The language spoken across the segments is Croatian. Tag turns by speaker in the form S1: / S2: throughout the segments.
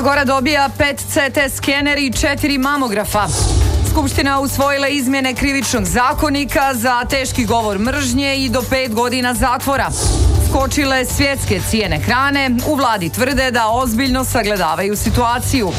S1: Gora dobija 5 CT skener i 4 mamografa. Skupština usvojila izmjene krivičnog zakonika za teški govor mržnje i do 5 godina zatvora. Skočile svjetske cijene hrane, u vladi tvrde da ozbiljno sagledavaju situaciju.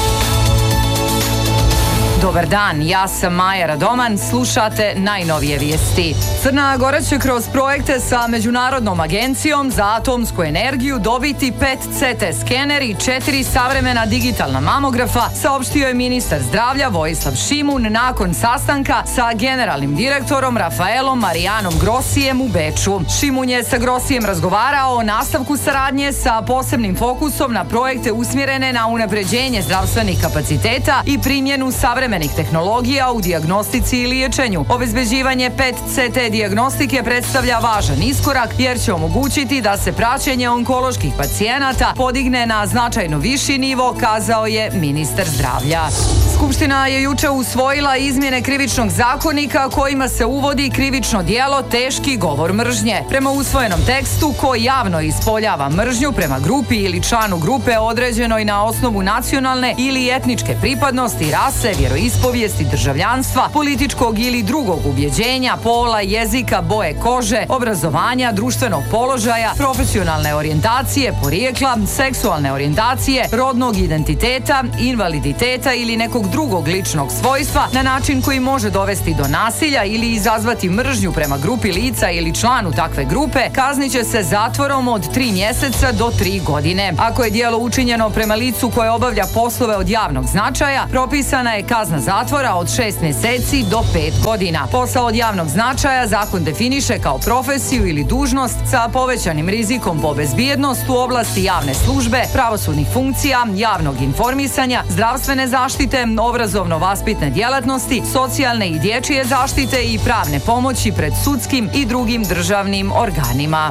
S1: Dobar dan, ja sam Maja Radoman, slušate najnovije vijesti. Crna Gora će kroz projekte sa Međunarodnom agencijom za atomsku energiju dobiti 5 CT skener i 4 savremena digitalna mamografa, saopštio je ministar zdravlja Vojislav Šimun nakon sastanka sa generalnim direktorom Rafaelom Marijanom Grosijem u Beču. Šimun je sa Grosijem razgovarao o nastavku saradnje sa posebnim fokusom na projekte usmjerene na unapređenje zdravstvenih kapaciteta i primjenu savremenih tehnologija u dijagnostici i liječenju. Obezbeđivanje 5 CT dijagnostike predstavlja važan iskorak jer će omogućiti da se praćenje onkoloških pacijenata podigne na značajno viši nivo, kazao je ministar zdravlja. Skupština je juče usvojila izmjene krivičnog zakonika kojima se uvodi krivično djelo teški govor mržnje. Prema usvojenom tekstu, ko javno ispoljava mržnju prema grupi ili članu grupe određenoj na osnovu nacionalne ili etničke pripadnosti, rase, vjeroispovijesti, državljanstva, političkog ili drugog ubjeđenja, pola, jezika, boje kože, obrazovanja, društvenog položaja, profesionalne orijentacije, porijekla, seksualne orijentacije, rodnog identiteta, invaliditeta ili nekog drugog ličnog svojstva na način koji može dovesti do nasilja ili izazvati mržnju prema grupi lica ili članu takve grupe, kaznit se zatvorom od 3 mjeseca do 3 godine. Ako je djelo učinjeno prema licu koje obavlja poslove od javnog značaja, propisana je kazna zatvora od 6 mjeseci do 5 godina. Posao od javnog značaja zakon definiše kao profesiju ili dužnost sa povećanim rizikom po bezbjednost u oblasti javne službe, pravosudnih funkcija, javnog informisanja, zdravstvene zaštite, obrazovno-vaspitne djelatnosti, socijalne i dječje zaštite i pravne pomoći pred sudskim i drugim državnim organima.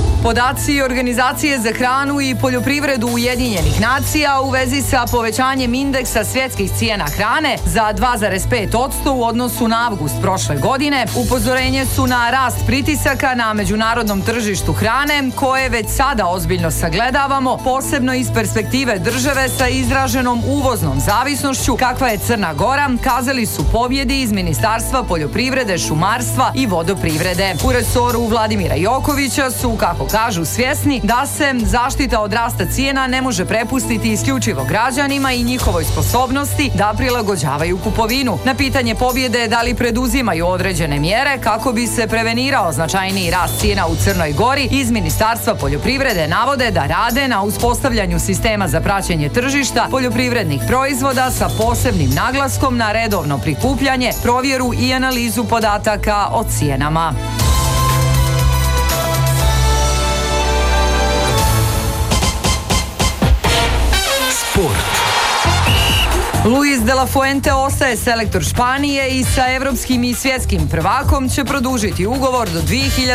S1: Podaci Organizacije za hranu i poljoprivredu Ujedinjenih nacija u vezi sa povećanjem indeksa svjetskih cijena hrane za 2,5% u odnosu na avgust prošle godine upozorenje su na rast pritisaka na međunarodnom tržištu hrane koje već sada ozbiljno sagledavamo, posebno iz perspektive države sa izraženom uvoznom zavisnošću kakva je Crna Gora, kazali su pobjedi iz Ministarstva poljoprivrede, šumarstva i vodoprivrede. U resoru Vladimira Jokovića su, kako kažu, svjesni da se zaštita od rasta cijena ne može prepustiti isključivo građanima i njihovoj sposobnosti da prilagođavaju kupovinu. Na pitanje pobjede da li preduzimaju određene mjere kako bi se prevenirao značajniji rast cijena u Crnoj Gori, iz Ministarstva poljoprivrede navode da rade na uspostavljanju sistema za praćenje tržišta poljoprivrednih proizvoda sa posebnim naglaskom na redovno prikupljanje, provjeru i analizu podataka o cijenama. Luis de la Fuente ostaje selektor Španije i sa evropskim i svjetskim prvakom će produžiti ugovor do 2000